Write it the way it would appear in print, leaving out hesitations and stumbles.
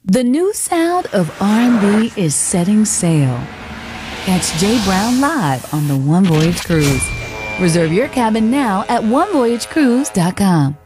The new sound of R&B is setting sail. Catch Jay Brown live on the One Voyage Cruise. Reserve your cabin now at onevoyagecruise.com.